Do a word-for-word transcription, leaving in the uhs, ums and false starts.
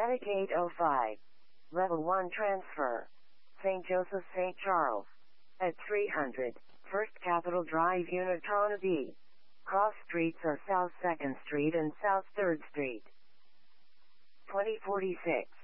Medic eight oh five. Level one transfer. Saint Joseph Saint Charles. At three hundred, First Capitol Drive, Unitona B. Cross streets are South second Street and South third Street. twenty forty-six.